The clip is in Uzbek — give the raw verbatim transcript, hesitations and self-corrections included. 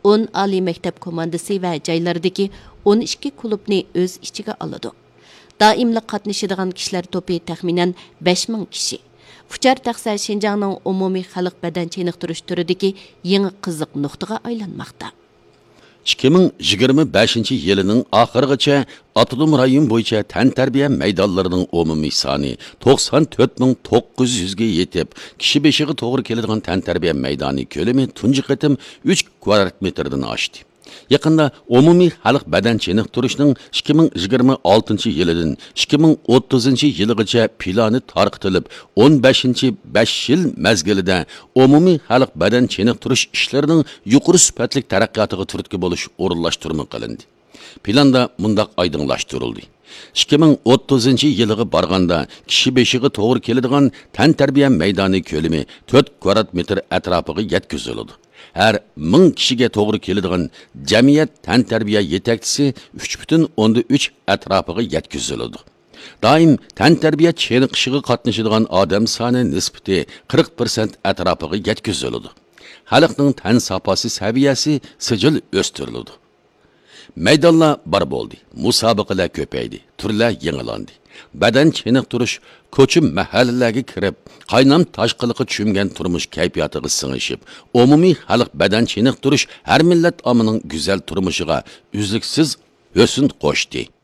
o'n oliy maktab komandasi va joylardagi o'n ikki klubni o'z ichiga oladi. Doimli qatnashadigan kishilar to'pi taxminan besh ming kishi. Uchar taqsa Şinjanның umumiy xalq badan cheniqtirish turidagi yangi qiziq nuqtaga aylanmoqda. ikki ming yigirma beshinchi yilining oxirigacha Avtonom rayon bo'yicha tantarbiya maydonlarining umumiy soni to'qson to'rt ming to'qqiz yuz ga yetib, kishi beshiga to'g'ri keladigan tantarbiya maydoni ko'lami tunji qatim uch kvadrat metrdan oshdi. Yaqinda umumiy xalq badan cheniqtirishning ikki ming yigirma oltinchi yilidan ikki ming o'ttizinchi yilgacha plani tarqitilib, o'n beshinchi besh yil mezgilida umumiy xalq badan cheniqtirish ishlarining yuqori sifatli taraqqiyotiga turtki bo'lish o'rinlashtirma qilindi. Planda mundaq oydinlashtirildi. ikki ming o'ttizinchi yilga borganda kishi beshiga to'g'ri keladigan tantarbiya maydoni ko'lami to'rt kvadrat metr atrofiga yetkaziladi. Her ming kishiga to'g'ri keladigan jamiyat tantarbiya yetakchisi uch butun o'ndan uch atrofiga yetkaziladi. Doim tantarbiya cheniqishiga qatnashadigan odam soni nisbati qirq foiz atrofiga yetkaziladi. Xalqning tan sopasi saviyasi sijil o'stiriladi. Maydonlar bar bo'ldi, musobaqalar ko'paydi, turlar yangilandi. Badan cheniqtirish ko'chim mahallalarga kirib, qaynam tashqiliqi tushungan turmush kayfiyatiga singishib, umumiy xalq badan cheniqtirish har millat omining go'zal turmushiga uzluksiz husn qo'shdi.